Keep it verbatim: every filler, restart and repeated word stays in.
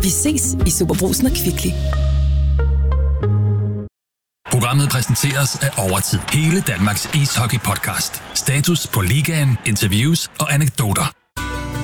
Vi ses i Superbrugsen og Kvickly. Programmet præsenteres af Overtid. Hele Danmarks ishockey-podcast. Status på ligaen, interviews og anekdoter.